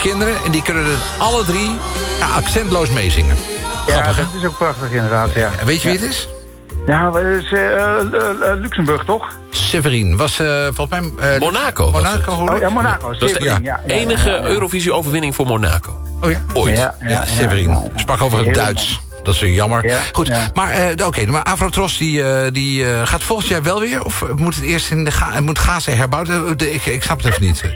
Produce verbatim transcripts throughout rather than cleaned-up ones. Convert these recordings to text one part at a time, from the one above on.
kinderen en die kunnen het alle drie ja, accentloos meezingen. Grappig, ja, dat is ook prachtig inderdaad, ja. En weet je wie het is? Ja, dat is uh, uh, uh, Luxemburg, toch? Severin. Was uh, volgens mij... Uh, Monaco. Monaco, hoor. Oh ja, Monaco. Dat is de Severin, ja. enige ja, ja, ja. Eurovisie-overwinning voor Monaco. Oh ja? Ooit. Ja, ja, ja, Severin. ja, ja. Sprak over het Heel Duits. Dat is weer jammer. Ja, Goed, ja. maar uh, oké, okay, maar Afrotros die, uh, die uh, gaat volgend jaar wel weer? Of moet het eerst in de ga moet Gaza herbouwd? De, ik, ik snap het even niet.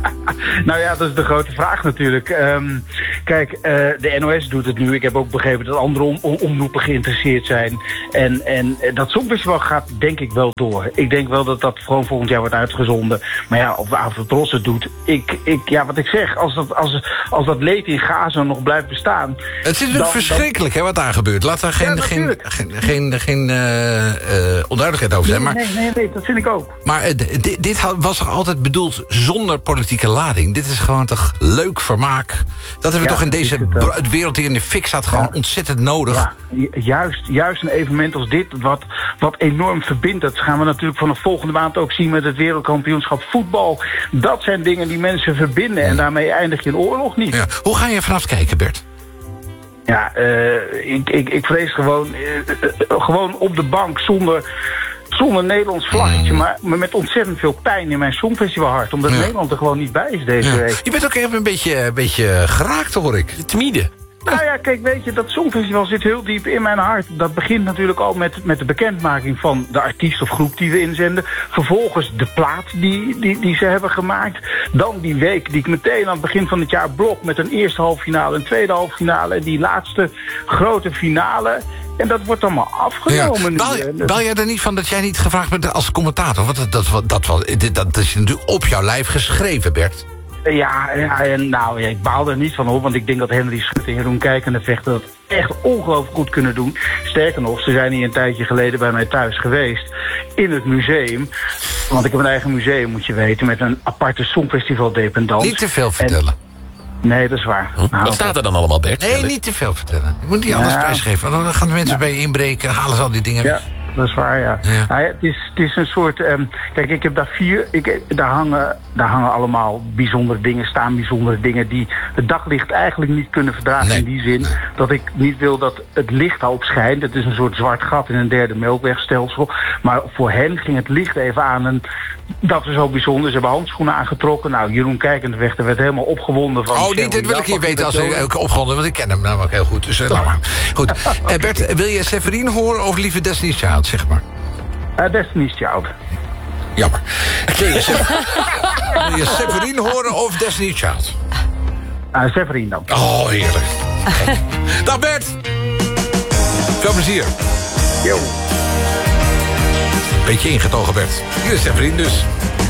Nou ja, dat is de grote vraag natuurlijk. Um, kijk, uh, de N O S doet het nu. Ik heb ook begrepen dat andere om, om, omroepen geïnteresseerd zijn. En, en dat Songfestival gaat denk ik wel door. Ik denk wel dat dat gewoon volgend jaar wordt uitgezonden. Maar ja, of Afrotros het doet. Ik, ik, ja, wat ik zeg, als dat, als, als dat leed in Gaza nog blijft bestaan... Het is natuurlijk dan, verschrikkelijk hè, wat daar gebeurt. Laat daar geen, Ja, geen, geen, geen, geen uh, uh, onduidelijkheid over zijn. Maar, nee, nee, nee, dat vind ik ook. maar uh, dit, dit was toch altijd bedoeld zonder politieke lading? Dit is gewoon toch leuk vermaak? Dat hebben we Ja, toch in deze is het, uh, br- wereld die in de fik staat gewoon ja. ontzettend nodig? Ja, ju- juist, juist een evenement als dit, wat, wat enorm verbindt. Dat gaan we natuurlijk vanaf volgende maand ook zien met het wereldkampioenschap voetbal. Dat zijn dingen die mensen verbinden en daarmee eindig je een oorlog niet. Ja. Hoe ga je vanaf kijken, Bert? Ja, uh, ik, ik, ik vrees gewoon, uh, uh, gewoon op de bank zonder, zonder Nederlands vlaggetje, maar, maar met ontzettend veel pijn in mijn Songfestivalhart. Omdat Ja. Nederland er gewoon niet bij is deze Ja. week. Je bent ook even een beetje, een beetje geraakt, hoor ik. Timide. Nou ja, kijk, weet je, dat Songfestival zit heel diep in mijn hart. Dat begint natuurlijk al met, met de bekendmaking van de artiest of groep die we inzenden. Vervolgens de plaat die, die, die ze hebben gemaakt. Dan die week die ik meteen aan het begin van het jaar blok met een eerste halve finale, een tweede halve finale en die laatste grote finale. En dat wordt allemaal afgenomen. Ja. nu. Bel, bel jij er niet van dat jij niet gevraagd bent als commentator? Want dat, dat, dat, dat, dat is natuurlijk op jouw lijf geschreven, Bert. Ja, ja en nou, ja, ik baal er niet van op, want ik denk dat Henry Schut en Jeroen Kijkende Vechter dat echt ongelooflijk goed kunnen doen. Sterker nog, ze zijn hier een tijdje geleden bij mij thuis geweest in het museum. Want ik heb een eigen museum, moet je weten, met een aparte Songfestival dependance. Niet te veel vertellen. En, nee, dat is waar. Hm? Nou, Wat staat er dan allemaal, Bert? Nee, niet te veel vertellen. Je moet niet alles Ja. prijsgeven. Want dan gaan de mensen bij je inbreken, halen ze al die dingen. Ja, dat is waar, ja. Ja. Nou ja, het, is, het is een soort... Um, kijk, ik heb daar vier... Ik, daar, hangen, daar hangen allemaal bijzondere dingen, staan bijzondere dingen... die het daglicht eigenlijk niet kunnen verdragen Nee. in die zin... Nee. dat ik niet wil dat het licht daarop schijnt. Het is een soort zwart gat in een derde melkwegstelsel. Maar voor hen ging het licht even aan en dat is ook bijzonder. Ze hebben handschoenen aangetrokken. Nou, Jeroen Kijkendevechter werd helemaal opgewonden van... Oh, niet, dit wil ik hier weten als ik opgewonden, want ik ken hem namelijk heel goed. Dus uh, laat maar. Goed. Uh, Bert, wil je Severin horen of liever Destiny's Child, zeg maar? Uh, Destiny's Child. Jammer. Wil je, Se- wil je Severin horen of Destiny's Child? Uh, Severin dan. Oh, heerlijk. Dag Bert. Veel plezier. Yo. Beetje ingetogen, Bert. Hier is Severin dus.